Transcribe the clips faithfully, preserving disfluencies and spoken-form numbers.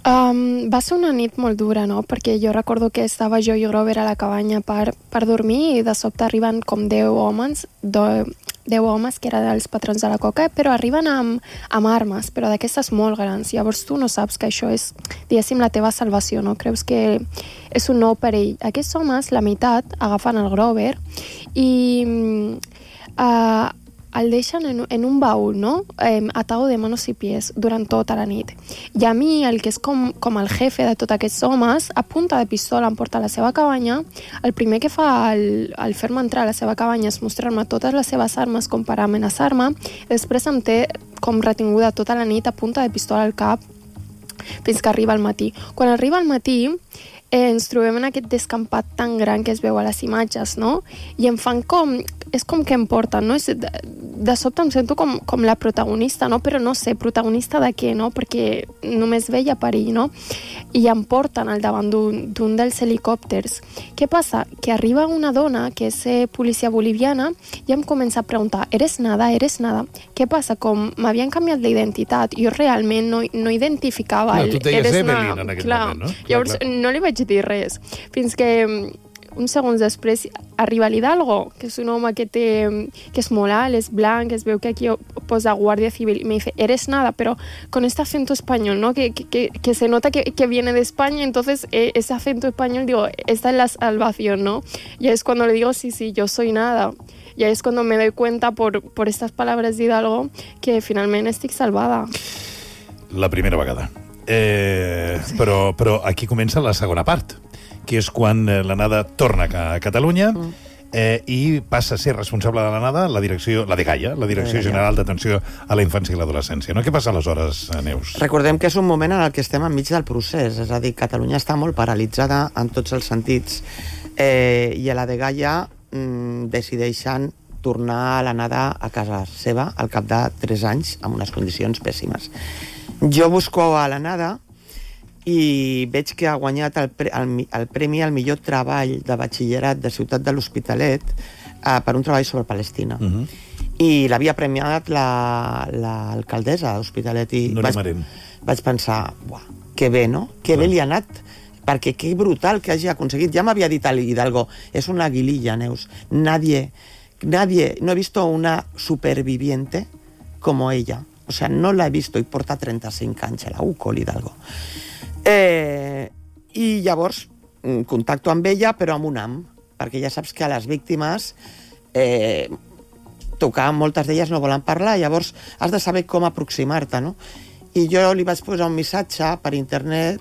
Um, va ser una nit molt dura, no? Perquè jo recordo que estava jo i Grover a la cabanya per, per dormir i de sobte arriben com deu homes, do, deu homes que eren els patrons de la coca, però arriben amb, amb armes, però d'aquestes molt grans. Llavors tu no saps que això és, diguéssim, la teva salvació, no? Creus que és un nou perill. Aquests homes, la meitat, agafen el Grover i uh, el deixen en, en un baúl, no? Eh, atado de manos y pies durant tota la nit. I a mi, el que és com, com el jefe de tots aquests homes, a punta de pistola em porta a la seva cabanya. El primer que fa al, al fer-me entrar a la seva cabanya és mostrar-me totes les seves armes com per amenaçar-me. Després em té com retinguda tota la nit a punta de pistola al cap fins que arriba el matí. Quan arriba el matí, eh, ens trobem en aquest descampat tan gran que es veu a les imatges, no? I em fan com... És com que em porten, no? És, de, de sobte em sento com, com la protagonista, no? Però no sé, protagonista de què, no? Perquè només veia perill, no? I em porten al davant d'un dels helicòpters. Què passa? Que arriba una dona que és eh, policia boliviana i em comença a preguntar, eres nada, eres nada? Què passa? Com m'havien canviat l'identitat, jo realment no, no identificava no, el tu deies eres Evelyn nada. en aquest clar. moment, no? Llavors clar, clar. no li vaig dir res, fins que uns segons després arriba l'Hidalgo, que és un home que, té, que és molt alt, és blanc, es veu que aquí posa Guàrdia Civil, y me dice, eres nada, pero con este acento español, ¿no? Que, que, que se nota que, que viene de España, entonces eh, ese acento español, digo, esta es la salvación, ¿no? Y es cuando le digo, sí, sí, yo soy nada. Y ahí es cuando me doy cuenta por, por estas palabras de Hidalgo que finalment estic salvada. La primera vegada. Eh, sí. però, però aquí comença la segona part, que és quan la Nada torna a Catalunya mm. eh, i passa a ser responsable de la Nada la direcció, la de Gaia, la Direcció General d'Atenció a la Infància i l'Adolescència. No? Què passa aleshores, Neus? Recordem que és un moment en el que estem enmig del procés, és a dir, Catalunya està molt paralitzada en tots els sentits, eh, i a la de Gaia mm, decideixen tornar a la Nada a casa seva al cap de tres anys amb unes condicions pèssimes. Jo busco a la Nada i veig que ha guanyat el, pre el, el Premi al millor treball de batxillerat de Ciutat de l'Hospitalet eh, per un treball sobre Palestina. Uh -huh. I l'havia premiat l'alcaldessa la, la d'Hospitalet. I no vaig, vaig pensar, buah, que bé, no? Que Clar. bé li ha anat, perquè que brutal que hagi aconseguit. Ja m'havia dit Hidalgo, és una aguililla, Neus. Nadie, nadie, no he visto una superviviente como ella. O sea, no la he visto, i porta trenta-cinc anys a la U C O, l'Hidalgo. Eh, I llavors contacto amb ella, però amb un am, perquè ja saps que a les víctimes eh, tocar, moltes d'elles no volen parlar, llavors has de saber com aproximar-te, no? I jo li vaig posar un missatge per internet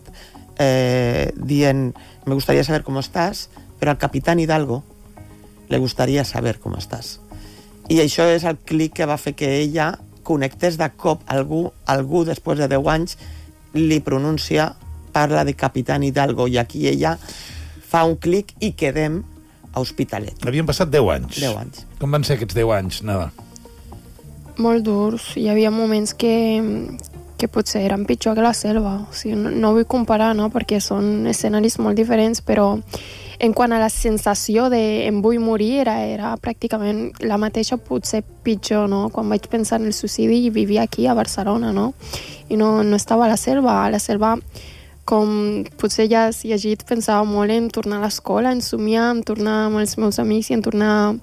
eh, dient, me gustaría saber cómo estás, però al capitán Hidalgo le gustaría saber cómo estás. I això és el clic que va fer que ella connectés de cop algú, algú després de deu anys li pronuncia, parla de Capitán Hidalgo, i aquí ella fa un clic i quedem a Hospitalet. Havien passat deu anys. deu anys. Com van ser aquests deu anys, Nada? Molt durs. Hi havia moments que, que potser eren pitjor que la selva. O sigui, no, no vull comparar, no?, perquè són escenaris molt diferents, però en quant a la sensació de em vull morir, era, era pràcticament la mateixa, potser pitjor, no? Quan vaig pensar en el suïcidi i vivia aquí a Barcelona, no? I no, no estava a la selva. A la selva, com potser ja has llegit, pensava molt en tornar a l'escola, en somiar, en tornar amb els meus amics i en tornar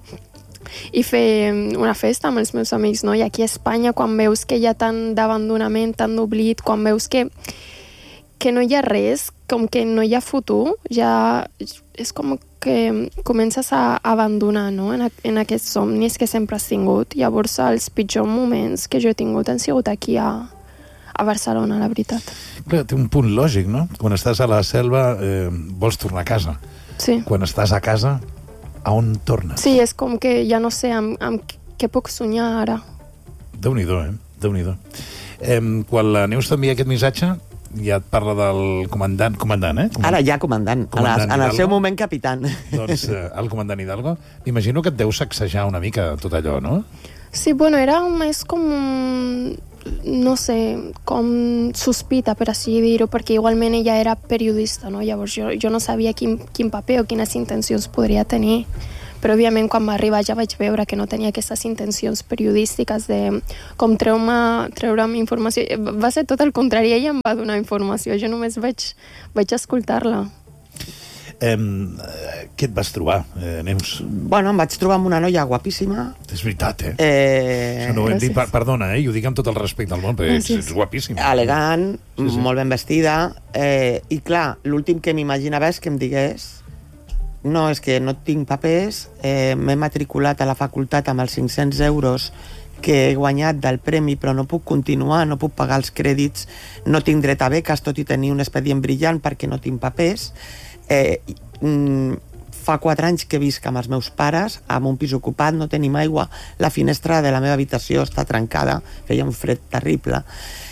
i fer una festa amb els meus amics, no? I aquí a Espanya, quan veus que hi ha tant d'abandonament, tant d'oblit, quan veus que que no hi ha res, com que no hi ha futur, ja és com que comences a abandonar, no?, en, en aquests somnis que sempre has tingut. Llavors, els pitjors moments que jo he tingut han sigut aquí a, a Barcelona, la veritat. Clar, té un punt lògic, no? Quan estàs a la selva eh, vols tornar a casa. Sí. Quan estàs a casa, a on tornes? Sí, és com que ja no sé amb, amb què puc somiar ara. Déu-n'hi-do, eh? Déu-n'hi-do. Eh, quan la Neus t'envia aquest missatge, ja et parla del comandant, comandant, eh? Comandant. Ara ja comandant, comandant en, en el seu moment capitán. Doncs eh, el comandant Hidalgo. M'imagino que et deu sacsejar una mica tot allò, no? Sí, bueno, era més com un, no sé, com sospita, per així dir-ho, perquè igualment ella era periodista, no? Llavors jo, jo no sabia quin, quin paper o quines intencions podria tenir, però òbviament quan va arribar ja vaig veure que no tenia aquestes intencions periodístiques de com treure-me treure'm informació. Va ser tot el contrari, ella em va donar informació, jo només vaig, vaig escoltar-la. Eh, què et vas trobar, eh, Neus? Bueno, em vaig trobar amb una noia guapíssima. És veritat, eh? Eh... Això no ho hem dit, per, perdona, eh? I ho dic amb tot el respecte del món, però és, és guapíssima. Elegant, sí, sí. molt ben vestida, eh, i clar, l'últim que m'imaginava és que em digués no, és que no tinc papers, eh, m'he matriculat a la facultat amb els cinc-cents euros que he guanyat del premi, però no puc continuar, no puc pagar els crèdits, no tinc dret a beques, tot i tenir un expedient brillant perquè no tinc papers. Eh, mm, fa quatre anys que visc amb els meus pares, amb un pis ocupat, no tenim aigua, la finestra de la meva habitació està trencada, feia un fred terrible.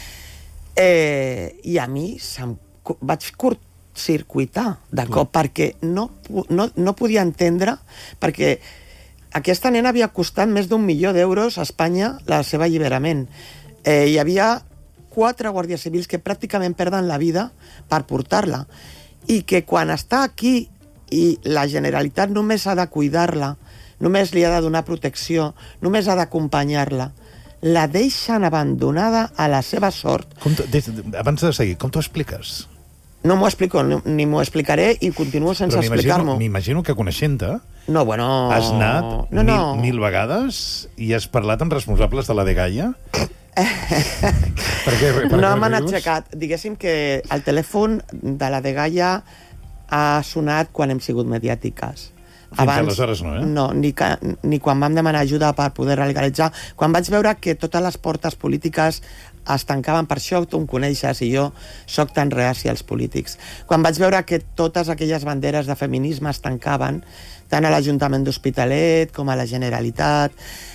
Eh, I a mi se'm, vaig curt circuitar de cop, mm. perquè no, no, no podia entendre, perquè aquesta nena havia costat més d'un milió d'euros a Espanya el seu alliberament. Eh, hi havia quatre guàrdies civils que pràcticament perden la vida per portar-la, i que quan està aquí i la Generalitat només ha de cuidar-la, només li ha de donar protecció, només ha d'acompanyar-la, la deixen abandonada a la seva sort. Com des, abans de seguir, com t'ho expliques? No m'ho explico, ni, ni m'ho explicaré i continuo sense explicar-m'ho. M'imagino que coneixent-te no, bueno... has anat no, no. Mil, mil vegades i has parlat amb responsables de la Dgaia? per què, per no què m'han rius? aixecat. Diguéssim que el telèfon de la Dgaia ha sonat quan hem sigut mediàtiques. Fins Abans, aleshores no, eh? No, ni, que, ni quan vam demanar ajuda per poder legalitzar. Quan vaig veure que totes les portes polítiques es tancaven, per això tu em coneixes i jo sóc tan reaci als polítics. Quan vaig veure que totes aquelles banderes de feminisme es tancaven, tant a l'Ajuntament d'Hospitalet com a la Generalitat,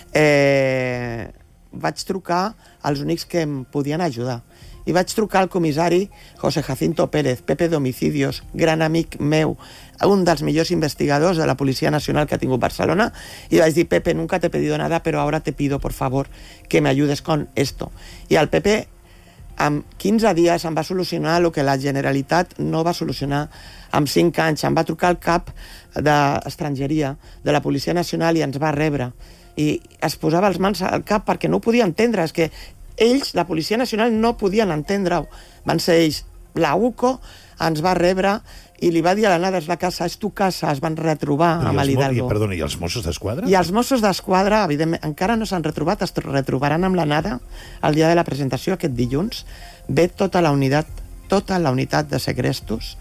eh, vaig trucar als únics que em podien ajudar. I vaig trucar al comissari José Jacinto Pérez, Pepe de Homicidios, gran amic meu, un dels millors investigadors de la Policia Nacional que ha tingut Barcelona, i vaig dir, Pepe, nunca te he pedido nada, pero ahora te pido, por favor, que me ayudes con esto. I el Pepe, en quinze dies, em va solucionar el que la Generalitat no va solucionar en cinc anys. Em va trucar el cap d'Estrangeria de la Policia Nacional i ens va rebre. I es posava les mans al cap perquè no ho podia entendre. És que ells, la Policia Nacional, no podien entendre-ho. Van ser ells. La U C O ens va rebre i li va dir a l'anada, és la casa, és tu casa, es van retrobar amb l'Hidalgo. Perdona, i els Mossos d'Esquadra? I els Mossos d'Esquadra, evidentment, encara no s'han retrobat, es retrobaran amb l'anada el dia de la presentació, aquest dilluns. Ve tota la unitat, tota la unitat de segrestos.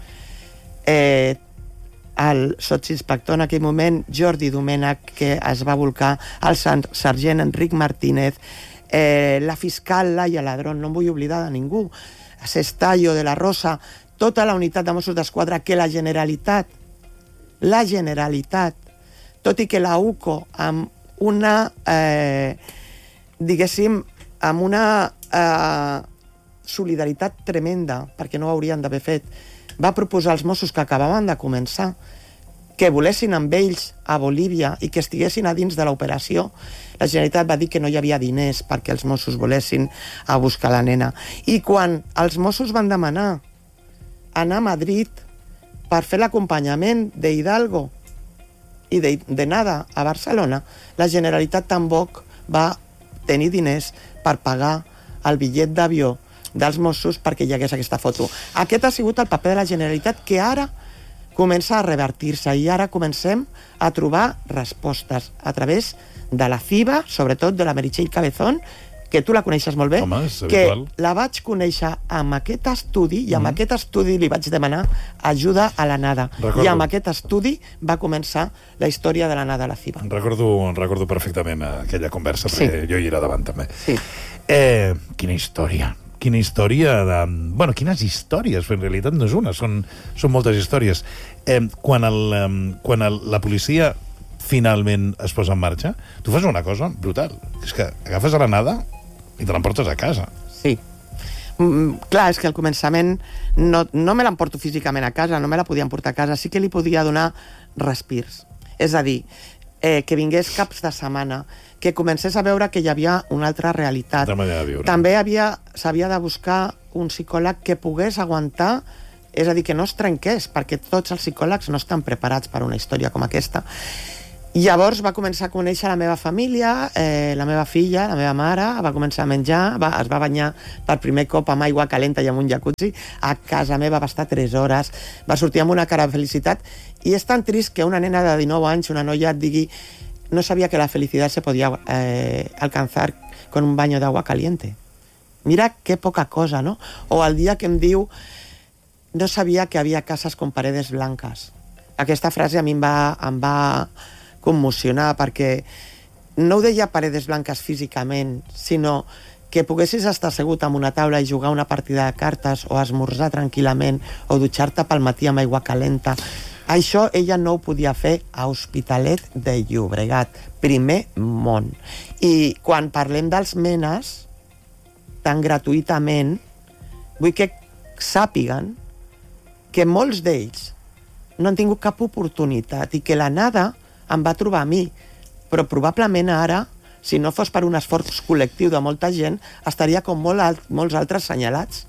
Eh, el sotsinspector en aquell moment, Jordi Domènech, que es va volcar, el sergent Enric Martínez, eh, la fiscal Laia Ladrón, no em vull oblidar de ningú, Cestallo de la Rosa, tota la unitat de Mossos d'Esquadra, que la Generalitat, la Generalitat, tot i que la U C O, amb una, eh, diguéssim, amb una eh, solidaritat tremenda, perquè no ho haurien d'haver fet, va proposar als Mossos que acabaven de començar que volessin amb ells a Bolívia i que estiguessin a dins de l'operació. La Generalitat va dir que no hi havia diners perquè els Mossos volessin a buscar la nena. I quan els Mossos van demanar anar a Madrid per fer l'acompanyament d'Hidalgo i de, de nada a Barcelona, la Generalitat tampoc va tenir diners per pagar el bitllet d'avió dels Mossos perquè hi hagués aquesta foto. Aquest ha sigut el paper de la Generalitat, que ara comença a revertir-se i ara comencem a trobar respostes a través de la C I B A, sobretot de la Meritxell Cabezón, que tu la coneixes molt bé. Home, és que habitual. La vaig conèixer amb aquest estudi i amb mm. aquest estudi li vaig demanar ajuda a l'anada. Recordo. I amb aquest estudi va començar la història de l'anada a la C I B A. Recordo, recordo perfectament aquella conversa, perquè sí. Jo hi era davant també. Sí. Eh, quina història. Quina història de... Bueno, quines històries, en realitat no és una, són, són moltes històries. Eh, quan el, eh, quan el, la policia finalment es posa en marxa, tu fas una cosa brutal. És que agafes a l'anada i te l'emportes a casa. Sí. Mm, clar, és que al començament no, no me l'emporto físicament a casa, no me la podien portar a casa, sí que li podia donar respirs. És a dir, eh, que vingués caps de setmana, que comencés a veure que hi havia una altra realitat. També havia, s'havia de buscar un psicòleg que pogués aguantar, és a dir, que no es trenqués, perquè tots els psicòlegs no estan preparats per una història com aquesta. I llavors va començar a conèixer la meva família, eh, la meva filla, la meva mare, va començar a menjar, va, es va banyar per primer cop amb aigua calenta i amb un jacuzzi, a casa meva va estar tres hores, va sortir amb una cara de felicitat, i és tan trist que una nena de dinou anys, una noia, et digui no sabia que la felicitat se podia eh, alcanzar con un baño de agua caliente. Mira qué poca cosa, ¿no? O el dia que em diu no sabia que havia cases con paredes blancas. Aquesta frase a mi em va, em va commocionar, perquè no ho deia paredes blanques físicament, sinó que poguessis estar assegut en una taula i jugar una partida de cartes o esmorzar tranquil·lament o dutxar-te pel matí amb aigua calenta. Això ella no ho podia fer a Hospitalet de Llobregat, primer món. I quan parlem dels menes, tan gratuïtament, vull que sàpiguen que molts d'ells no han tingut cap oportunitat i que la nada em va trobar a mi, però probablement ara, si no fos per un esforç col·lectiu de molta gent, estaria com molt alt, molts altres senyalats,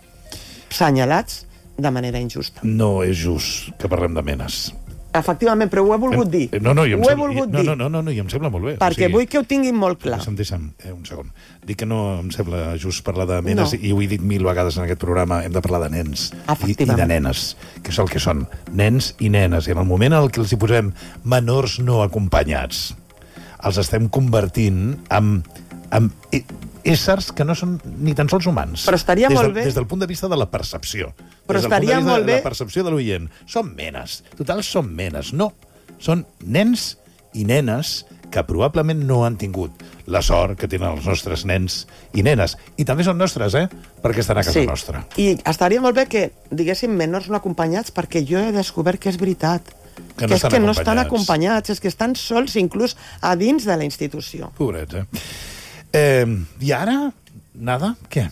senyalats de manera injusta. No és just que parlem de menes. Efectivament, però ho he volgut dir. No, no, jo em ho he sembla, volgut no, dir. no, no, no, no, i em sembla molt bé. Perquè o sigui, vull que ho tinguin molt clar. Deixa'm, deixa'm, eh, un segon. Dic que no em sembla just parlar de menes, no. I ho he dit mil vegades en aquest programa, hem de parlar de nens i, i de nenes, que és el que són, nens i nenes. I en el moment en què els hi posem menors no acompanyats, els estem convertint en, en éssers que no són ni tan sols humans. Però estaria des molt de, bé. Des del punt de vista de la percepció. Però des del estaria punt de vista molt bé. de la percepció de l'oient. Són menes. Total, són menes. No. Són nens i nenes que probablement no han tingut la sort que tenen els nostres nens i nenes. I també són nostres, eh? Perquè estan a casa sí. nostra. I estaria molt bé que diguéssim menors no acompanyats, perquè jo he descobert que és veritat. Que no, que és estan, que no acompanyats. estan acompanyats, és que estan sols inclús a dins de la institució. Pobrets, eh? eh I ara, nada? Què?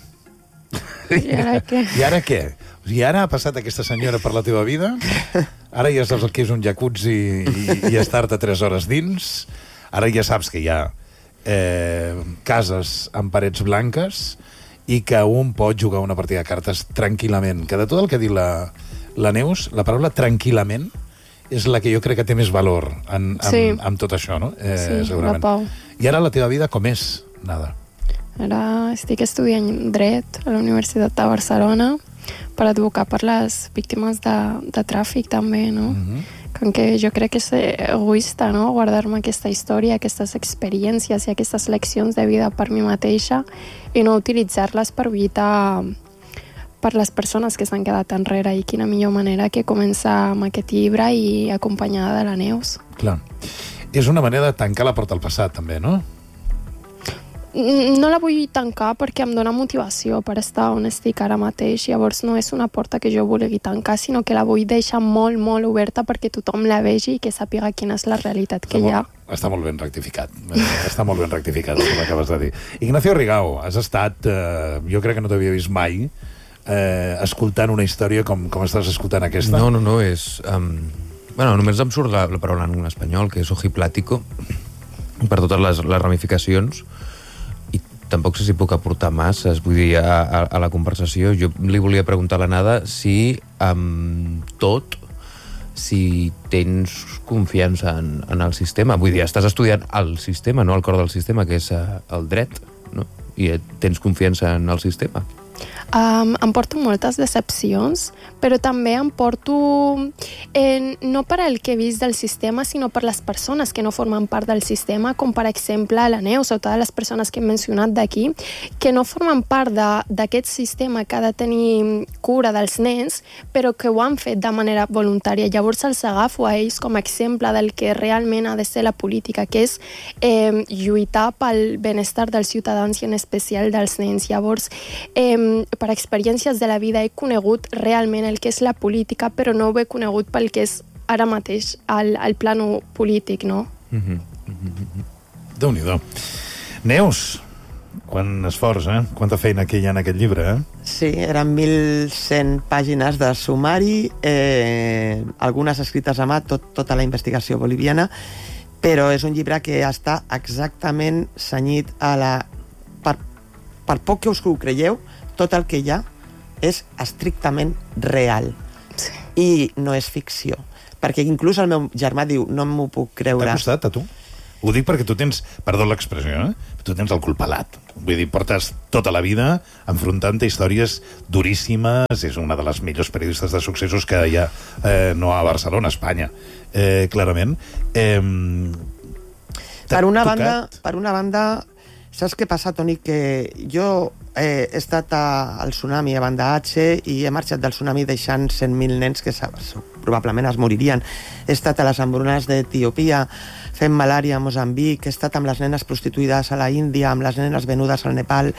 I ara què? I ara què? I ara ha passat aquesta senyora per la teva vida? Ara ja saps el que és un jacuzzi i, i estar-te tres hores dins? Ara ja saps que hi ha eh, cases amb parets blanques i que un pot jugar una partida de cartes tranquil·lament. Que de tot el que ha dit la, la Neus, la paraula tranquil·lament és la que jo crec que té més valor en, en, sí. amb tot això, no? Eh, sí, segurament. la pau. I ara la teva vida com és? Nada. Ara estic estudiant dret a la Universitat de Barcelona per advocar per les víctimes de, de tràfic també, no? Mm-hmm. Com que jo crec que és egoista, no?, guardar-me aquesta història, aquestes experiències i aquestes leccions de vida per mi mateixa i no utilitzar-les per lluitar per les persones que s'han quedat enrere, i quina millor manera que començar amb aquest llibre i acompanyada de la Neus. Clar. És una manera de tancar la porta al passat, també, no? No la vull tancar perquè em dona motivació per estar on estic ara mateix. Llavors no és una porta que jo vulgui tancar, sinó que la vull deixar molt, molt oberta perquè tothom la vegi i que sàpiga quina és la realitat que està hi ha. Molt, està molt ben rectificat. Està molt ben rectificat, com acabes de dir. Ignacio Rigao, has estat, eh, jo crec que no t'havia vist mai, eh, escoltant una història com, com estàs escoltant aquesta. No, no, no, és... Um, bueno, només em surt la, la paraula en espanyol, que és ojiplático, per totes les, les ramificacions, i tampoc sé si puc aportar masses, vull dir, a, a, a la conversació. Jo li volia preguntar a la Nada si amb tot, si tens confiança en, en el sistema. Vull dir, estàs estudiant el sistema, no el cor del sistema, que és uh, el dret, no? I tens confiança en el sistema. Um, em porto moltes decepcions, però també em porto eh, no per el que he vist del sistema, sinó per les persones que no formen part del sistema, com per exemple la Neus o totes les persones que hem mencionat d'aquí, que no formen part d'aquest sistema que ha de tenir cura dels nens, però que ho han fet de manera voluntària. Llavors els agafo a ells com a exemple del que realment ha de ser la política, que és eh, lluitar pel benestar dels ciutadans i en especial dels nens. Llavors, eh, per experiències de la vida he conegut realment el que és la política, però no ho he conegut pel que és ara mateix el, el plano polític, no? Mm-hmm. Mm-hmm. Déu-n'hi-do. Neus, quant esforç, eh? Quanta feina que hi ha en aquest llibre, eh? Sí, eren mil cent pàgines de sumari, eh, algunes escrites a mà, tot, tota la investigació boliviana, però és un llibre que està exactament cenyit a la... Per, per poc que us ho creieu, tot el que hi ha és estrictament real. Sí. I no és ficció. perquè inclús el meu germà diu, no m'ho puc creure. T'ha costat, a tu? Ho dic perquè tu tens, perdó l'expressió, eh? Tu tens el cul pelat. Vull dir, portes tota la vida enfrontant-te històries duríssimes, és una de les millors periodistes de successos que hi ha, eh, no a Barcelona, a Espanya, eh, clarament. Eh, per una tocat... banda, per una banda, saps què passa, Toni? Que jo eh, he estat a, al tsunami a Banda H i he marxat del tsunami deixant cent mil nens que probablement es moririen. He estat a les hambrunes d'Etiòpia fent malària a Moçambic, he estat amb les nenes prostituïdes a la Índia, amb les nenes venudes al Nepal,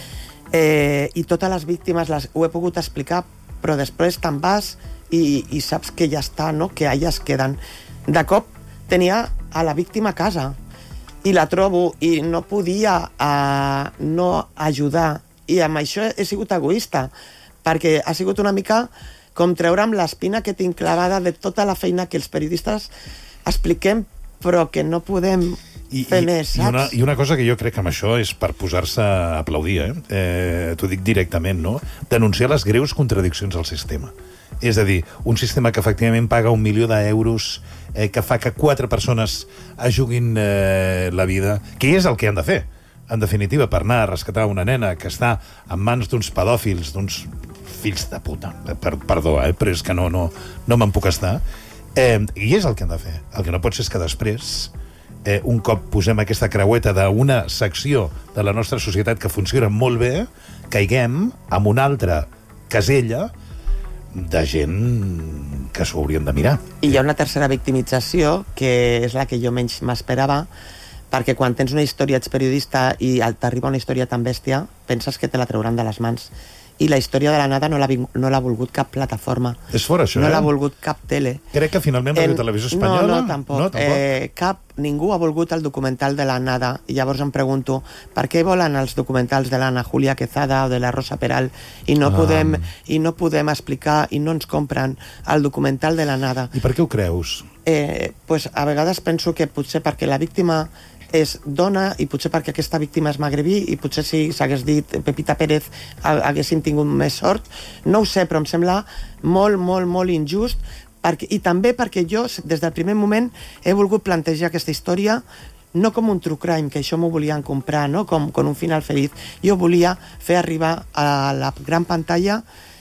eh, i totes les víctimes les, ho he pogut explicar, però després te'n vas i, i saps que ja està, no? Que allà es queden. De cop tenia a la víctima a casa i la trobo i no podia uh, no ajudar, i amb això he sigut egoista, perquè ha sigut una mica com treure'm l'espina que tinc clavada de tota la feina que els periodistes expliquem però que no podem I, fer i, més, i saps? una, I una cosa que jo crec que amb això és per posar-se a aplaudir, eh? eh T'ho dic directament, no? Denunciar les greus contradiccions al sistema. És a dir, un sistema que efectivament paga un milió d'euros, eh, que fa que quatre persones ajuguin eh, la vida, que és el que han de fer, en definitiva, per anar a rescatar una nena que està en mans d'uns pedòfils, d'uns fills de puta, per, perdó, eh? Però és que no, no, no me'n puc estar. Eh, I és el que han de fer. El que no pot ser és que després, eh, un cop posem aquesta creueta d'una secció de la nostra societat que funciona molt bé, caiguem amb una altra casella de gent que s'ho haurien de mirar. I hi ha una tercera victimització, que és la que jo menys m'esperava, perquè quan tens una història, ets periodista, i t'arriba una història tan bèstia, penses que te la trauran de les mans. I la història de la Nada no l'ha no l'ha volgut cap plataforma. És fort, això, no eh? No l'ha volgut cap tele. Crec que finalment Radio Televisió Espanyola... No, no, tampoc. No, tampoc. Eh, cap, ningú ha volgut el documental de la Nada. I llavors em pregunto, per què volen els documentals de l'Anna Julia Quezada o de la Rosa Peral i no, ah. podem, i no podem explicar i no ens compren el documental de la Nada? I per què ho creus? Eh, pues a vegades penso que potser perquè la víctima és dona i potser perquè aquesta víctima és magrebí i potser si s'hagués dit Pepita Pérez haguessin tingut més sort, no ho sé, però em sembla molt, molt, molt injust, perquè, i també perquè jo des del primer moment he volgut plantejar aquesta història no com un true crime, que això m'ho volien comprar, no? com, com un final feliç. Jo volia fer arribar a la gran pantalla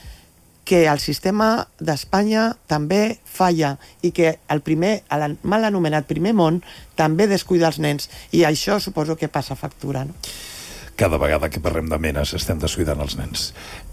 que el sistema d'Espanya també falla i que el primer, el mal anomenat primer món també descuida els nens, i això suposo que passa factura, no? Cada vegada que parlem de menes estem descuidant els nens.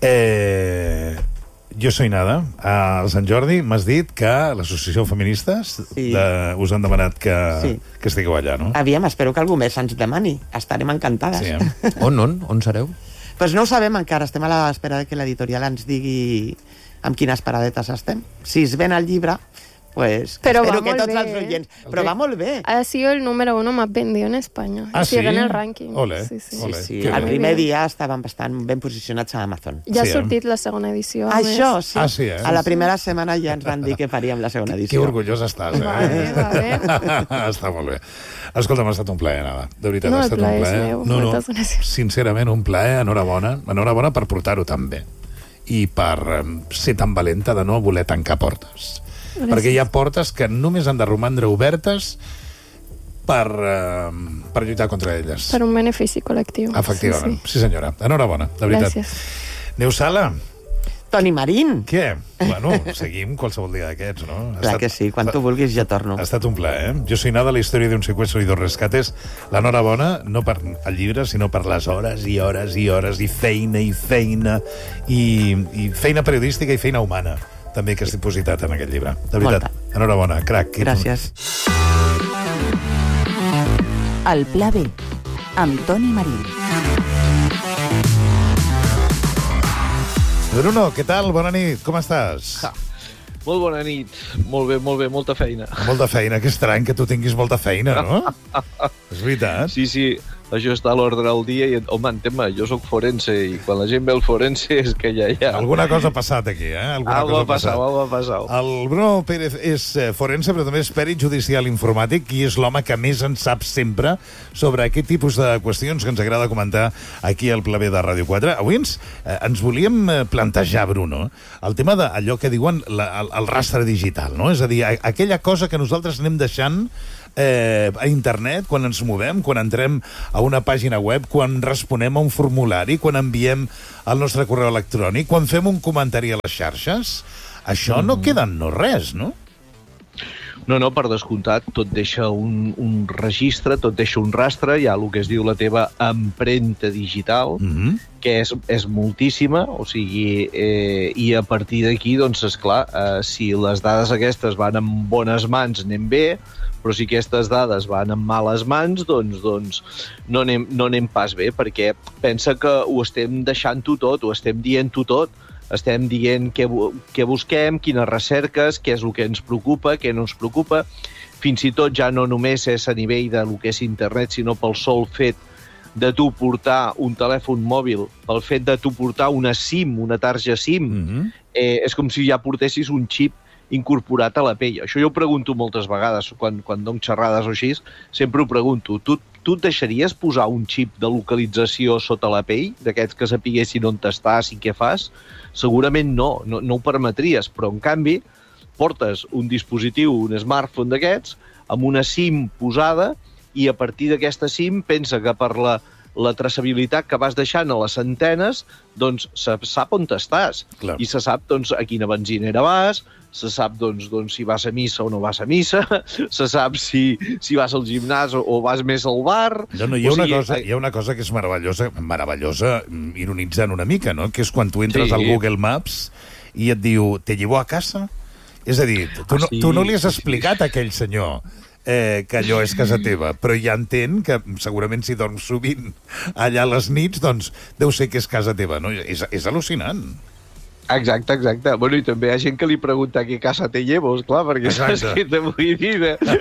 Eh, jo soy Nada. A Sant Jordi m'has dit que l'associació Feministes sí. de, us han demanat que, sí. que estigueu allà, no? Aviam, espero que algú més ens demani. Estarem encantades. Sí, eh? On, on? On sereu? Pues no ho sabem encara, estem a l'espera de que l'editorial ens digui amb quines paradetes estem. Si es ven el llibre, pues Pero espero va que molt tots bé, els oients... eh? Però va molt bé. Ha sido el número uno más vendido en España. Ah, Sigue sí? en el ranking. Ole, sí, sí. ole. Sí, sí. Que El bé. primer dia estàvem bastant ben posicionats a Amazon. Ja ha Sí, eh? sortit la segona edició. a Això, més. sí. Ah, sí, eh? A la primera setmana ja ens van dir que faríem la segona Que edició. orgullós estàs, eh? Va bé, va bé. Està molt bé. Escolta, m'ha estat un plaer, Nada. De veritat, No, ha el estat un plaer és plaer. meu. No, no, Moltes gràcies. sincerament, un plaer. Enhorabona. Enhorabona per portar-ho tan bé. I per eh, ser tan valenta de no voler tancar portes. Gràcies. Perquè hi ha portes que només han de romandre obertes per, eh, per lluitar contra elles. Per un benefici col·lectiu. Efectivament. Sí, Sí, senyora. Enhorabona, de veritat. Gràcies. Neus Sala, Toni Marín! què? Bueno, seguim qualsevol dia d'aquests, no? Ha Clar estat- que sí, quan tu vulguis jo torno. Ha estat un plaer, eh? Jo soy Nada, la història d'un secuestro i dos rescates. L'enhorabona, no per el llibre, sinó per les hores i hores i hores i feina i feina i, i feina periodística i feina humana també que has dipositat en aquest llibre. De veritat, Molta. enhorabona, crac. Gràcies. El Pla B, amb Toni Marín. Bruno, què tal? Bona nit, com estàs? Ja. Molt bona nit. Molt bé, molt bé, molta feina. Molta feina, que estrany que tu tinguis molta feina, no? És veritat. Sí, sí. això està a l'ordre del dia i, home, entén-me, jo sóc forense i quan la gent ve el forense és que ja hi ha... Alguna cosa ha passat aquí, eh? Alguna algo cosa ha passat, algo ha passat. El Bruno Pérez és forense, però també és pèrit judicial informàtic i és l'home que més en sap sempre sobre aquest tipus de qüestions que ens agrada comentar aquí al Pla B de Ràdio quatre. Avui ens, eh, ens volíem plantejar, Bruno, el tema d'allò que diuen la, el, el rastre digital, no? És a dir, aquella cosa que nosaltres anem deixant eh, a internet, quan ens movem, quan entrem a una pàgina web, quan responem a un formulari, quan enviem el nostre correu electrònic, quan fem un comentari a les xarxes, això mm. no queda en no res, no? No, no, per descomptat, tot deixa un, un registre, tot deixa un rastre, hi ha el que es diu la teva empremta digital, mm-hmm. que és, és moltíssima, o sigui, eh, i a partir d'aquí, doncs, esclar, eh, si les dades aquestes van en bones mans, anem bé, però si aquestes dades van en males mans, doncs, doncs no, anem, no anem pas bé, perquè pensa que ho estem deixant-ho tot, ho estem dient-ho tot, estem dient què, què busquem, quines recerques, què és el que ens preocupa, què no ens preocupa. Fins i tot ja no només és a nivell del que és internet, sinó pel sol fet de tu portar un telèfon mòbil, pel fet de tu portar una SIM, una tarja SIM, mm-hmm. eh, és com si ja portessis un xip incorporat a la pell. Això jo ho pregunto moltes vegades, quan, quan dono xerrades o així, sempre ho pregunto. Tu, tu et deixaries posar un xip de localització sota la pell, d'aquests que sapiguessin on estàs i què fas? Segurament no, no, no ho permetries, però en canvi portes un dispositiu, un smartphone d'aquests, amb una SIM posada i a partir d'aquesta SIM pensa que per la, la traçabilitat que vas deixant a les antenes, doncs se sap on estàs. Clar. I se sap doncs, a quina benzinera vas, se sap doncs, doncs, si vas a missa o no vas a missa, se sap si, si vas al gimnàs o, o vas més al bar... No, no, hi, ha o sigui, una cosa, hi ha una cosa que és meravellosa, meravellosa, ironitzant una mica, no? Que és quan tu entres sí. al Google Maps i et diu, ¿te llevo a casa? És a dir, tu no, tu no li has explicat a aquell senyor eh, que allò és casa teva, però ja entén que segurament si dorms sovint allà a les nits, doncs deu ser que és casa teva, no? És, és al·lucinant. Exacte, exacte. Bueno, i també hi ha gent que li pregunta què casa te llevo, esclar, perquè saps què te vull dir.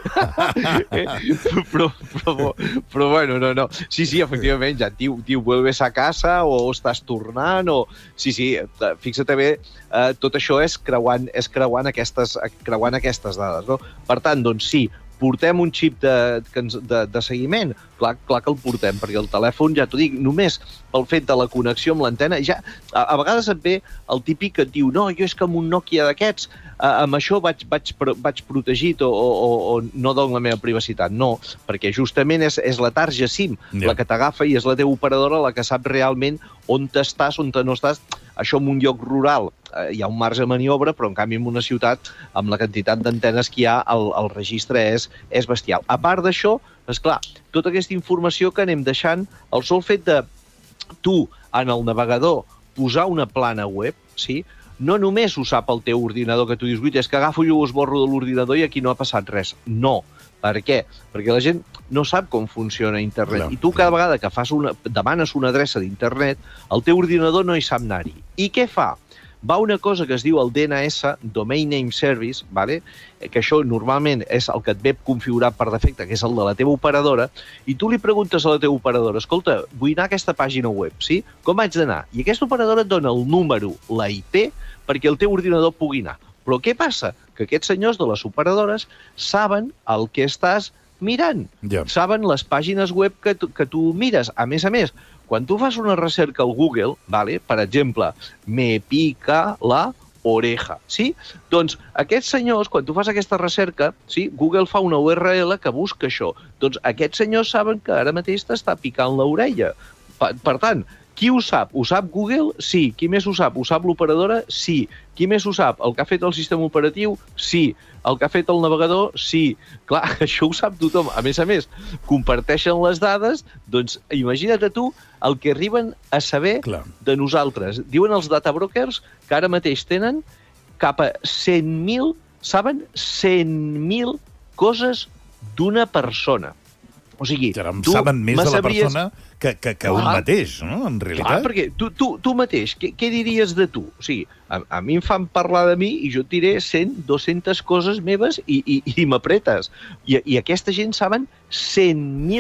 però, però, però, bueno, no, no. Sí, sí, efectivament, ja et diu, diu, vuelves a casa o estàs tornant, o... Sí, sí, fixa't bé, eh, tot això és creuant, és creuant, aquestes, creuant aquestes dades, no? Per tant, doncs sí, portem un xip de, de, de seguiment? Clar, clar que el portem, perquè el telèfon, ja t'ho dic, només pel fet de la connexió amb l'antena, ja a, a vegades et ve el típic que et diu no, jo és que amb un Nokia d'aquests, eh, amb això vaig, vaig, vaig protegit o, o, o no dono la meva privacitat. No, perquè justament és, és la tarja SIM, yeah. la que t'agafa i és la teva operadora la que sap realment on t'estàs, on te no estàs. Això en un lloc rural eh, hi ha un marge de maniobra, però en canvi en una ciutat, amb la quantitat d'antenes que hi ha, el, el registre és, és bestial. A part d'això, esclar, tota aquesta informació que anem deixant, el sol fet de tu, en el navegador, posar una plana web, sí? No només ho sap el teu ordinador, que tu dius, guita, és que agafo i ho esborro de l'ordinador i aquí no ha passat res. No. Per què? Perquè la gent no sap com funciona internet. Clar. I tu cada vegada que fas una, demanes una adreça d'internet, el teu ordinador no hi sap anar-hi. I què fa? Va una cosa que es diu el D N S, Domain Name Service, vale? Que això normalment és el que et ve configurat per defecte, que és el de la teva operadora, i tu li preguntes a la teva operadora, escolta, vull anar a aquesta pàgina web, sí? Com haig d'anar? I aquesta operadora et dona el número, la I P, perquè el teu ordinador pugui anar. Però què passa? Que aquests senyors de les operadores saben el que estàs mirant. Yeah. Saben les pàgines web que tu, que tu mires. A més a més, quan tu fas una recerca al Google, vale? Per exemple, me pica la oreja, sí? Doncs aquests senyors, quan tu fas aquesta recerca, sí? Google fa una U R L que busca això. Doncs aquests senyors saben que ara mateix t'està picant l'orella. Per, per tant, qui ho sap? Ho sap Google? Sí. Qui més ho sap? Ho sap l'operadora? Sí. Qui més ho sap? El que ha fet el sistema operatiu? Sí. El que ha fet el navegador? Sí. Clar, això ho sap tothom. A més a més, comparteixen les dades, doncs imagina't a tu el que arriben a saber Clar. De nosaltres. Diuen els data brokers que ara mateix tenen cap a cent mil, saben, cent mil coses d'una persona. O sigui, Caram, tu saben més de la sabries... persona que, que, que un mateix, no? En realitat. Clar, perquè tu, tu, tu mateix, què, què diries de tu? O sigui, a, a mi em fan parlar de mi i jo et diré cent, dues-centes coses meves i, i, i m'apretes. I, I aquesta gent saben cent mil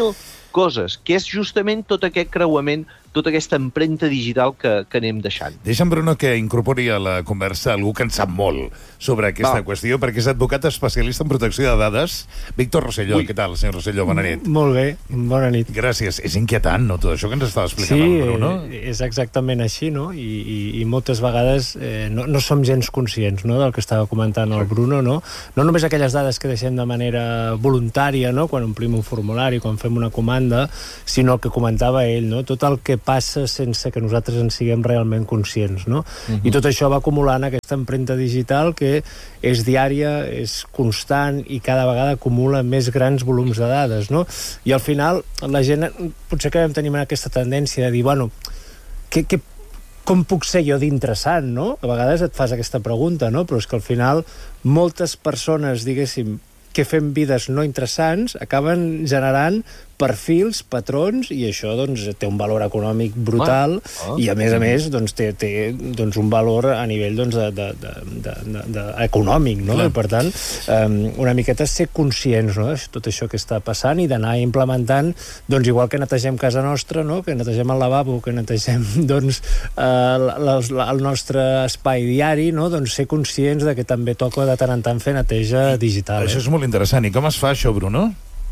coses, que és justament tot aquest creuament, tota aquesta empremta digital que, que anem deixant. Deixa'm, Bruno, que incorpori a la conversa algú que en sap molt sobre aquesta Va. qüestió, perquè és advocat especialista en protecció de dades. Víctor Rosselló, Ui. què tal, senyor Rosselló? Bona nit. Molt bé, bona nit. Gràcies. És inquietant, no?, tot això que ens estava explicant Sí, el Bruno. eh, és exactament així, no? I, i, i moltes vegades eh, no, no som gens conscients, no?, del que estava comentant el Bruno, no? No només aquelles dades que deixem de manera voluntària, no?, quan omplim un formulari, quan fem una comanda, sinó el que comentava ell, no?, tot el que passa sense que nosaltres en siguem realment conscients, no? Uh-huh. I tot això va acumulant aquesta empremta digital que és diària, és constant i cada vegada acumula més grans volums de dades, no? I al final la gent potser acabem tenint aquesta tendència de dir, bueno, què, què, com puc ser jo d'interessant, no? A vegades et fas aquesta pregunta, no? Però és que al final moltes persones, diguéssim, que fem vides no interessants, acaben generant perfils, patrons, i això doncs, té un valor econòmic brutal, oh, oh. i a més a més doncs, té, té doncs, un valor a nivell doncs, de, de, de, de, de, de, econòmic, no? I, per tant, um, una miqueta ser conscients, no?, de tot això que està passant i d'anar implementant, doncs, igual que netegem casa nostra, no?, que netegem el lavabo, que netegem doncs, uh, el, el nostre espai diari, no?, doncs ser conscients de que també toca de tant en tant fer neteja digital. Això eh? és molt interessant. I com es fa això, Bruno?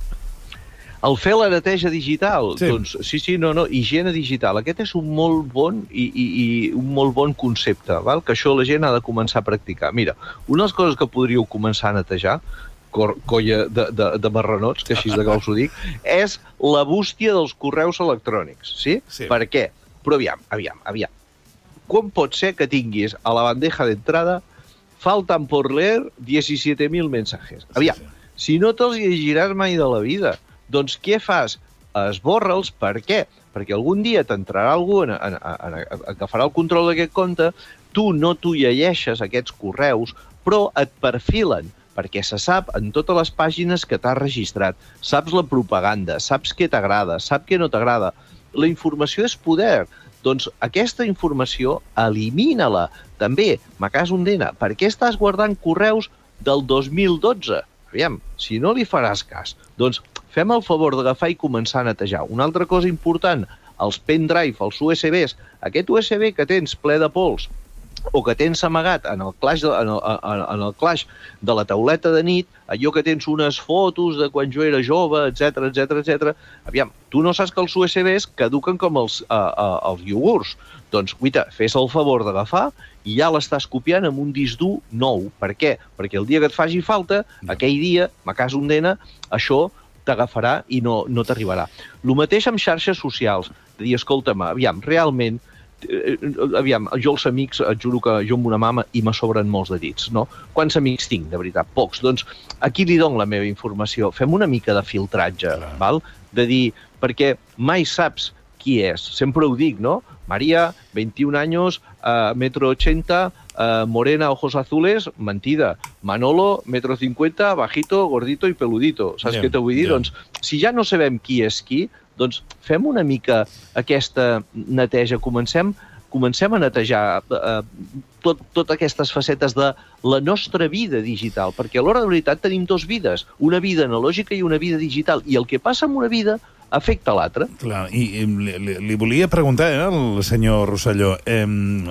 El fer la neteja digital, sí. doncs sí, sí, no, no, higiene digital. Aquest és un molt bon i, i, i un molt bon concepte, val? Que això la gent ha de començar a practicar. Mira, una de les coses que podríeu començar a netejar, cor, colla de, de, de marranots, que així de caus ho dic, és la bústia dels correus electrònics, sí? Sí. Per què? Però aviam, aviam, aviam. Com pot ser que tinguis a la bandeja d'entrada faltan por leer diecisiete mil mensajes? Aviam, sí, sí. Si no te'ls llegiràs mai de la vida, doncs què fas? Esborra'ls. Per què? Perquè algun dia t'entrarà algú a, a, a, a, a que farà el control d'aquest compte, tu no t'ho llegeixes, aquests correus, però et perfilen, perquè se sap en totes les pàgines que t'has registrat. Saps la propaganda, saps què t'agrada, saps què no t'agrada. La informació és poder. Doncs aquesta informació, elimina-la. També, me cas un dena, per què estàs guardant correus del dos mil dotze? Aviam, si no li faràs cas, doncs fem el favor d'agafar i començar a netejar. Una altra cosa important, els pendrive, els U S Bs, aquest U S B que tens ple de pols o que tens amagat en el clash de, en el, en el clash de la tauleta de nit, allò que tens unes fotos de quan jo era jove, etc etc etc. Aviam, tu no saps que els U S Bs caduquen com els, uh, uh, els iogurts. Doncs, guita, fes el favor d'agafar i ja l'estàs copiant amb un disc dur nou. Per què? Perquè el dia que et faci falta, aquell dia, a casa un dena, això t'agafarà i no, no t'arribarà. El mateix amb xarxes socials. De dir, escolta'm, aviam, realment, eh, aviam, jo els amics, et juro que jo amb una mama i me sobren molts de dits, no? Quants amics tinc, de veritat? Pocs. Doncs aquí li dono la meva informació. Fem una mica de filtratge, val? De dir, perquè mai saps qui és. Sempre ho dic, no? María, veintiún años, uh, metro ochenta, uh, morena, ojos azules, mentida. Manolo, metro cincuenta, bajito, gordito i peludito. Saps yeah, què t'ho vull dir? Yeah. Doncs, si ja no sabem qui és qui, doncs fem una mica aquesta neteja. Comencem, comencem a netejar uh, tot, totes aquestes facetes de la nostra vida digital, perquè a l'hora de veritat tenim dues vides, una vida analògica i una vida digital, i el que passa amb una vida afecta l'altre. Clar, i, i li, li volia preguntar eh, al senyor Rosselló, eh,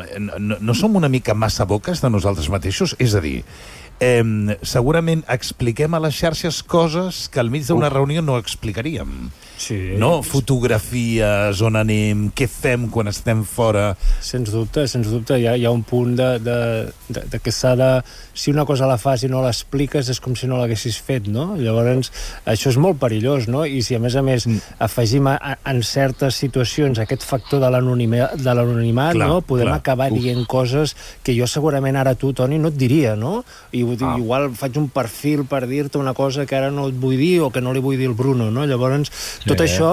no, no som una mica massa boques de nosaltres mateixos? És a dir, eh, segurament expliquem a les xarxes coses que al mig d'una reunió no explicaríem. Sí. No? Fotografies, on anem, què fem quan estem fora... Sens dubte, sens dubte. Hi ha, hi ha un punt de, de, de, de que s'ha de... Si una cosa la fas i no l'expliques és com si no l'haguessis fet, no? Llavors, això és molt perillós, no? I si, a més a més, afegim a, a, en certes situacions aquest factor de l'anonimat, no? Podem clar. acabar Uf. dient coses que jo segurament ara tu, Toni, no et diria, no? I ah. igual faig un perfil per dir-te una cosa que ara no et vull dir o que no li vull dir al Bruno, no? Llavors, tot sí. això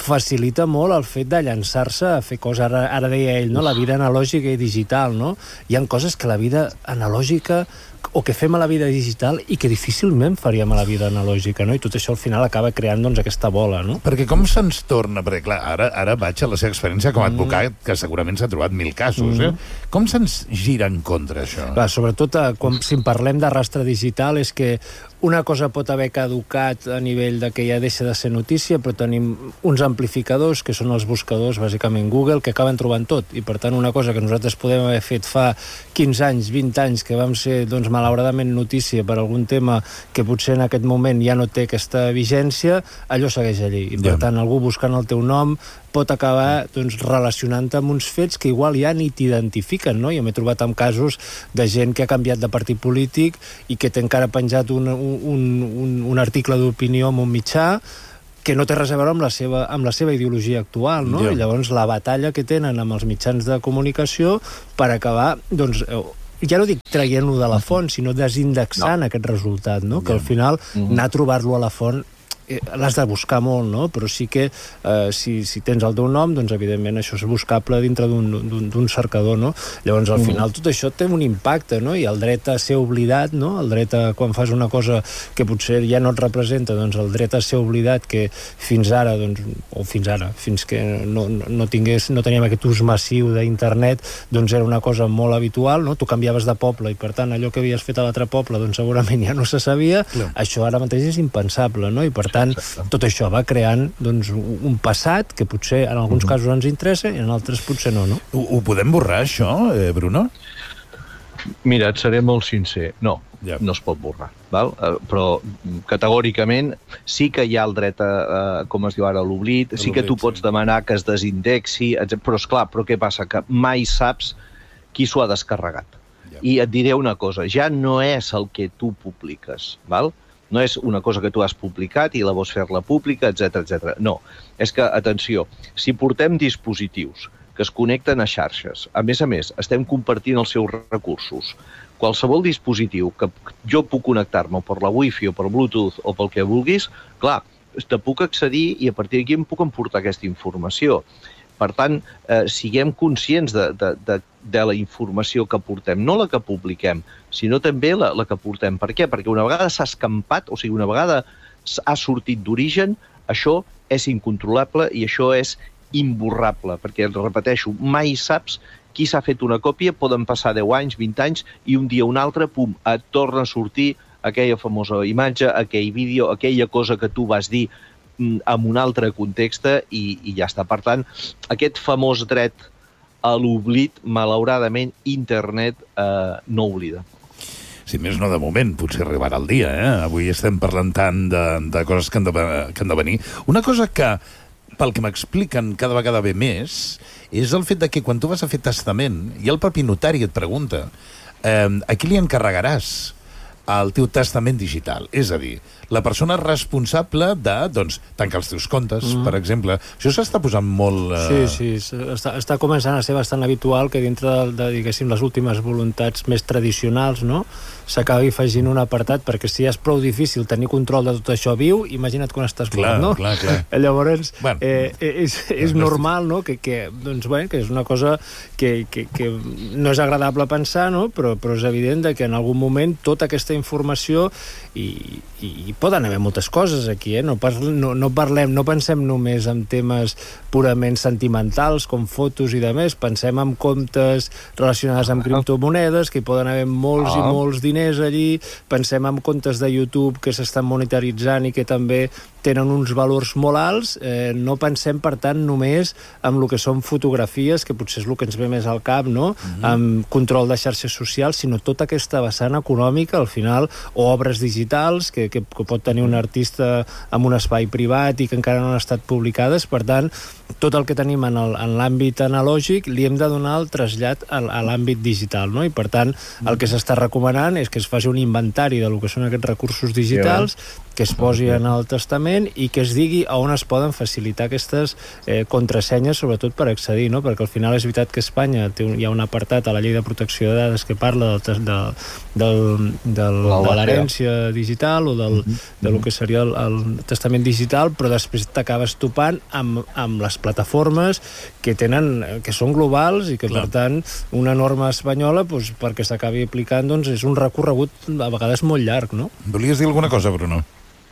facilita molt el fet de llançar-se a fer coses, ara, ara deia ell, no? La vida analògica i digital, no? Hi ha coses que la vida analògica o que fem a la vida digital i que difícilment faríem a la vida analògica, no? I tot això al final acaba creant, doncs, aquesta bola, no? Perquè com se'ns torna... Perquè, clar, ara, ara vaig a la seva experiència com a advocat, mm. que segurament s'ha trobat mil casos, mm. eh? Com se'ns gira en contra, això? Clar, sobretot, eh, quan, si en parlem de rastre digital, és que una cosa pot haver caducat a nivell de que ja deixa de ser notícia, però tenim uns amplificadors, que són els buscadors, bàsicament Google, que acaben trobant tot. I, per tant, una cosa que nosaltres podem haver fet fa quinze anys, vint anys, que vam ser, doncs, malauradament notícia per algun tema que potser en aquest moment ja no té aquesta vigència, allò segueix allí. I, per tant, algú buscant el teu nom pot acabar, doncs, relacionant-te amb uns fets que igual ja ni t'identifiquen, no? Jo m'he trobat amb casos de gent que ha canviat de partit polític i que té encara penjat un, un, un, un article d'opinió en un mitjà que no té res a veure amb la seva, amb la seva ideologia actual, no? Yeah. I llavors la batalla que tenen amb els mitjans de comunicació per acabar, doncs, ja no dic traient-lo de la font, sinó desindexant no. aquest resultat, no? Yeah. Que al final mm-hmm. anar a trobar-lo a la font l'has de buscar molt, no? Però sí que eh, si, si tens el teu nom, doncs evidentment això és buscable dintre d'un cercador, no? Llavors al final tot això té un impacte, no? I el dret a ser oblidat, no? El dret a, quan fas una cosa que potser ja no et representa, doncs el dret a ser oblidat que fins ara, doncs, o fins ara, fins que no, no, no tingués, no teníem aquest ús massiu d'internet, doncs era una cosa molt habitual, no? Tu canviaves de poble i per tant allò que havies fet a l'altre poble doncs segurament ja no se sabia. Clar. Això ara mateix és impensable, no? I per tant tot això va creant, doncs, un passat que potser en alguns casos ens interessa i en altres potser no, no? Ho, ho podem borrar, això, eh, Bruno? Mira, et seré molt sincer. No, ja. no es pot borrar. Val? Uh, però categòricament sí que hi ha el dret a, uh, com es diu ara, l'oblit, sí que tu pots demanar que es desindexi, etcètera. Però esclar, però què passa? Que mai saps qui s'ho ha descarregat. Ja. I et diré una cosa, ja no és el que tu publiques, val? No és una cosa que tu has publicat i la vols fer-la pública, etcètera, etcètera. No, és que, atenció, si portem dispositius que es connecten a xarxes, a més a més, estem compartint els seus recursos, qualsevol dispositiu que jo puc connectar-me per la Wi-Fi o per Bluetooth o pel que vulguis, clar, te puc accedir i a partir d'aquí em puc emportar aquesta informació. Per tant, eh, siguem conscients de, de, de, de la informació que portem, no la que publiquem, sinó també la, la que portem. Per què? Perquè una vegada s'ha escampat, o sigui, una vegada ha sortit d'origen, això és incontrolable i això és imborrable, perquè, repeteixo, mai saps qui s'ha fet una còpia, poden passar deu anys, vint anys, i un dia o un altre, pum, et torna a sortir aquella famosa imatge, aquell vídeo, aquella cosa que tu vas dir en un altre context i, i ja està. Per tant, aquest famós dret a l'oblit, malauradament, internet eh, no oblida. Si més no de moment, potser arribarà el dia, eh? Avui estem parlant tant de, de coses que han de, que han de venir. Una cosa que, pel que m'expliquen cada vegada ve més, és el fet de que quan tu vas a fer testament i el propi notari et pregunta eh, a qui li encarregaràs el teu testament digital. És a dir, la persona responsable de, doncs, tancar els teus comptes, mm. per exemple. Això s'està posant molt... Uh... Sí, sí, està, està començant a ser bastant habitual que dintre de, de, diguéssim, les últimes voluntats més tradicionals, no?, s'acabi afegint un apartat, perquè si és prou difícil tenir control de tot això viu, imagina't quan estàs clar, mort, no? Clar, clar. Llavors, bueno, eh, és, és normal, no?, que, que, doncs, bueno, que és una cosa que, que, que no és agradable pensar, no?, però, però és evident que en algun moment tota aquesta informació i, i, i poden haver moltes coses aquí, eh? No, parlem, no, no parlem, no pensem només en temes purament sentimentals com fotos i de més, pensem en comptes relacionats amb criptomonedes, que hi poden haver molts ah. i molts diners allí, pensem en comptes de YouTube que s'estan monitoritzant i que també tenen uns valors molt alts, eh, no pensem, per tant, només en el que són fotografies, que potser és el que ens ve més al cap, no?, mm-hmm. amb control de xarxes socials, sinó tota aquesta vessant econòmica, al final, o obres digitals, que, que, que pot tenir un artista amb un espai privat i que encara no han estat publicades. Per tant, tot el que tenim en l'àmbit analògic li hem de donar el trasllat a, a l'àmbit digital, no? I, per tant, el que s'està recomanant és que es faci un inventari del que són aquests recursos digitals, que es posi en el testament i que es digui a on es poden facilitar aquestes eh, contrasenyes, sobretot per accedir, no? Perquè al final és veritat que Espanya té un, hi ha un apartat a la llei de protecció de dades que parla del, de, del, del, de l'herència digital o del, de lo que seria el, el testament digital, però després t'acabes topant amb, amb les plataformes que tenen, que són globals i que, clar, per tant, una norma espanyola, doncs, perquè s'acabi aplicant, doncs, és un recorregut a vegades molt llarg, no? Volies dir alguna cosa, Bruno?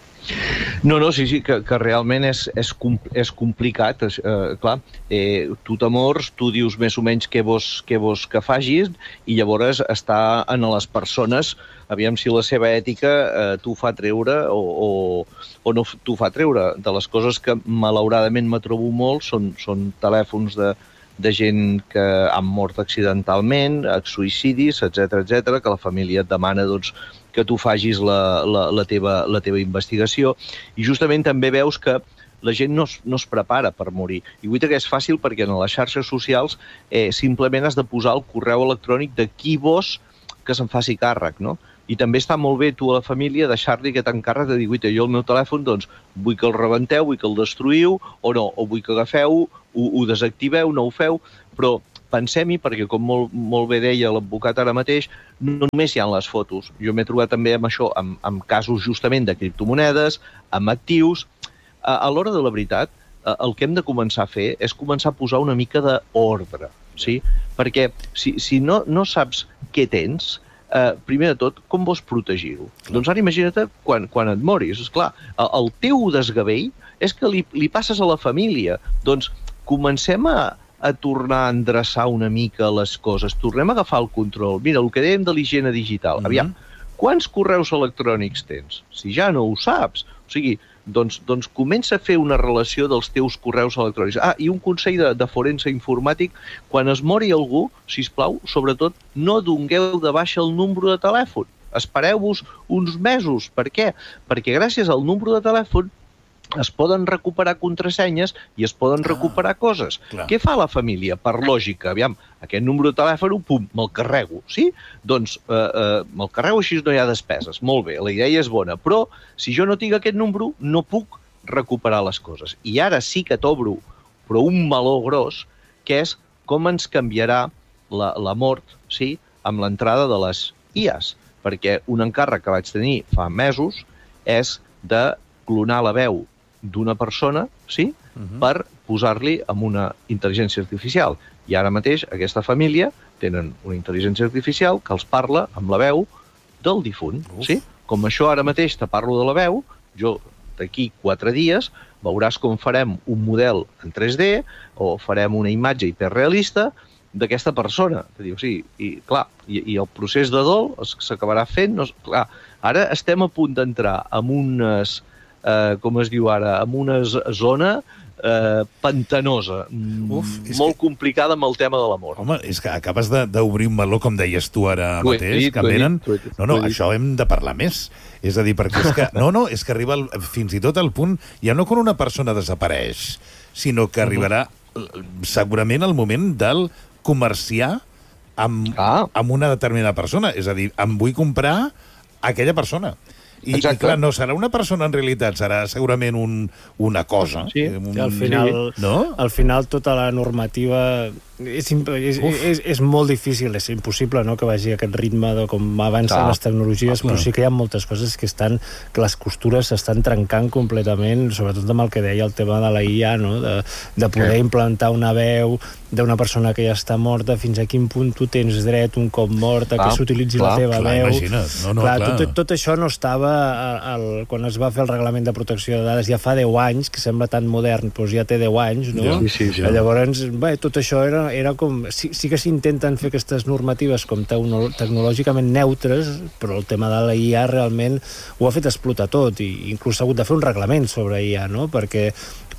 No, no, sí, sí, que, que realment és, és, és complicat. Eh, clar, eh, tu t'amors, tu dius més o menys què vols, què vols que facis i llavors està en les persones, aviam si la seva ètica eh, t'ho fa treure o, o, o no t'ho fa treure. De les coses que malauradament me trobo molt són, són telèfons de, de gent que han mort accidentalment, suïcidis, etcètera, etcètera, que la família et demana, doncs, que tu facis la, la, la, teva, la teva investigació, i justament també veus que la gent no es, no es prepara per morir. I vull dir que és fàcil perquè en les xarxes socials eh, simplement has de posar el correu electrònic de qui vols que se'n faci càrrec, no? I també està molt bé tu a la família deixar-li aquest encàrrec de dir, guaita, jo el meu telèfon, doncs, vull que el rebenteu, vull que el destruïu, o no, o vull que agafeu, ho, ho desactiveu, no ho feu, però pensem-hi, perquè com molt, molt bé deia l'advocat ara mateix, no només hi ha les fotos. Jo m'he trobat també amb això, amb, amb casos justament de criptomonedes, amb actius. A, a l'hora de la veritat, el que hem de començar a fer és començar a posar una mica d'ordre, sí? Perquè si, si no, no saps què tens, eh, primer de tot, com vols protegir-ho? Doncs ara imagina't quan, quan et moris. Esclar, el, el teu desgavell és que li, li passes a la família. Doncs comencem a a tornar a endreçar una mica les coses. Tornem a agafar el control. Mira, el que dèiem de l'higiene digital. Aviam, quants correus electrònics tens? Si ja no ho saps. O sigui, doncs, doncs comença a fer una relació dels teus correus electrònics. Ah, i un consell de, de forense informàtic, quan es mori algú, sisplau, sobretot, no dongueu de baixa el número de telèfon. Espereu-vos uns mesos. Per què? Perquè gràcies al número de telèfon es poden recuperar contrasenyes i es poden recuperar ah, coses. Clar. Què fa la família? Per lògica, aviam, aquest número de telèfon, pum, me'l carrego, sí? Doncs eh, eh, me'l carrego, així no hi ha despeses. Molt bé, la idea és bona, però si jo no tinc aquest número, no puc recuperar les coses. I ara sí que t'obro, però un meló gros, que és com ens canviarà la, la mort, sí?, amb l'entrada de les I As. Perquè un encàrrec que vaig tenir fa mesos és de clonar la veu d'una persona, sí?, uh-huh. per posar-li amb una intel·ligència artificial. I ara mateix aquesta família tenen una intel·ligència artificial que els parla amb la veu del difunt, Uf. sí? Com això ara mateix te parlo de la veu, jo d'aquí quatre dies veuràs com farem un model en tres D o farem una imatge hiperrealista d'aquesta persona. O sigui, i, clar, i, i el procés de dol s'acabarà fent... No, clar, ara estem a punt d'entrar en unes... Uh, com es diu ara, en una zona uh, pantanosa, Uf, molt que... complicada amb el tema de la mort. Home, és que acabes d'obrir un meló, com deies tu ara tu mateix, dit, que venen... Dit, no, no, això hem de parlar més. És a dir, perquè és que... No, no, és que arriba el, fins i tot al punt, ja no quan una persona desapareix, sinó que arribarà segurament el moment del comerciar amb, ah. amb una determinada persona. És a dir, em vull comprar aquella persona. I, i clar, no serà una persona en realitat, serà segurament un, una cosa. Sí, un, al final, no? al final tota la normativa és, és, és, és molt difícil, és impossible, no?, que vagi aquest ritme de com avancen ah, les tecnologies, ah, però sí que hi ha moltes coses que estan, que les costures s'estan trencant completament, sobretot amb el que deia el tema de la I A, no?, de, de poder okay. implantar una veu d'una persona que ja està morta, fins a quin punt tu tens dret un cop morta, ah, que s'utilitzi la teva clar, veu. Imagina't. No, no, clar, clar. Tot, tot això no estava el, quan es va fer el reglament de protecció de dades ja fa deu anys, que sembla tan modern, doncs ja té deu anys, no? Sí, sí, sí. Llavors, bé, tot això era, era com... Sí, sí que s'intenten fer aquestes normatives com tecnològicament neutres, però el tema de la I A realment ho ha fet explotar tot, i inclús s'ha hagut de fer un reglament sobre I A, no? Perquè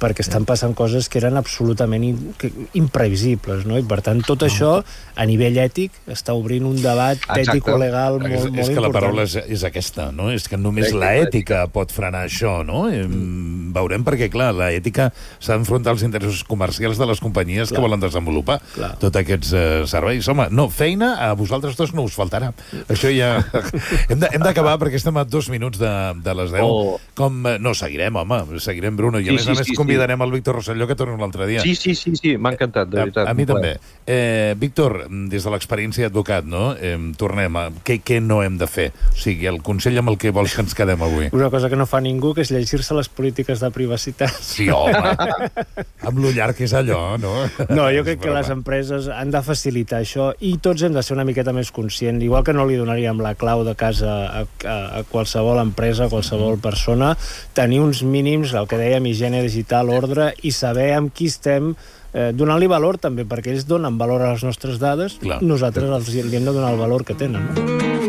perquè estan passant coses que eren absolutament in, que, imprevisibles, no? I per tant tot això a nivell ètic està obrint un debat ètico-legal molt, és, molt és que important. la paraula és, és aquesta, no? És que només la ètica pot frenar això, no? Mm. Veurem perquè, clar, la ètica s'ha d'enfrontar als interessos comercials de les companyies clar. que volen desenvolupar clar. tots aquests eh, serveis. Home, no, feina a vosaltres dos no us faltarà. Això ja... hem d'acabar perquè estem a dos minuts de, de les deu. Oh. Com... No, seguirem, home, seguirem, Bruno. I a sí, més sí, a més sí, convidarem sí. el Víctor Rosselló, que torna un altre dia. Sí, sí, sí, sí. m'ha encantat, de veritat. A, a mi també. Eh, Víctor, des de l'experiència d'advocat, no? Eh, tornem a... Què, què no hem de fer? O sigui, el consell amb el que vols que ens quedem avui. Una cosa que no fa ningú, que és llegir-se les polítiques de privacitat. Sí, home. Amb lo llarg que és allò, no? No, jo crec que les empreses han de facilitar això i tots hem de ser una miqueta més conscients. Igual que no li donaríem la clau de casa a, a, a qualsevol empresa, a qualsevol persona, tenir uns mínims, el que dèiem, higiene digital, ordre, i saber amb qui estem eh, donant-li valor també, perquè ells donen valor a les nostres dades, clar. Nosaltres els, li hem de donar el valor que tenen. No?